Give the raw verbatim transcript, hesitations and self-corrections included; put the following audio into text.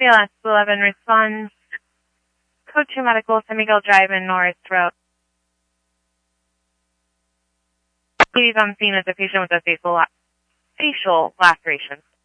A L S eleven responds. Code two Medical, San Miguel Drive in North Road. Please on scene as a patient with a facial, la facial laceration.